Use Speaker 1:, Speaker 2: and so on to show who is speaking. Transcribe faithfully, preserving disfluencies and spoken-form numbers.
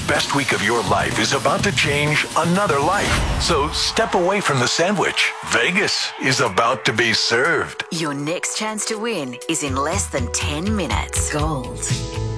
Speaker 1: best week of your life is about to change another life. So step away from the sandwich. Vegas is about to be served.
Speaker 2: Your next chance to win is in less than ten minutes. Gold